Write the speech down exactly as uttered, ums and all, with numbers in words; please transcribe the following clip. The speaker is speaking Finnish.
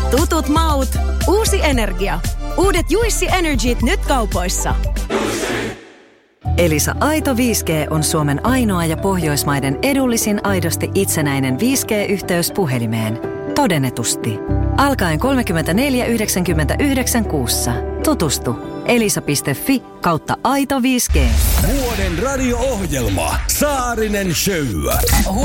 Tutut maut, uusi energia. Uudet Juicy Energyt nyt kaupoissa. Elisa Aito viisi G on Suomen ainoa ja Pohjoismaiden edullisin aidosti itsenäinen viisi G-yhteys puhelimeen. Todennetusti. Alkaen kolmekymmentäneljä yhdeksänkymmentäyhdeksän kuussa. Tutustu. elisa piste fi kautta aito viisi G. Vuoden radio-ohjelma Saarinen Show.